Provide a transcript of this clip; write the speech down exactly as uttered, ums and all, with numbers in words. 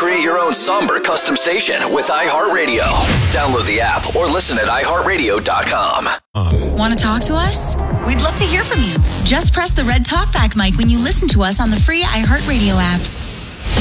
Create your own somber custom station with iHeartRadio. Download the app or listen at i heart radio dot com. Want to talk to us? We'd love to hear from you. Just press the red talkback mic when you listen to us on the free iHeartRadio app.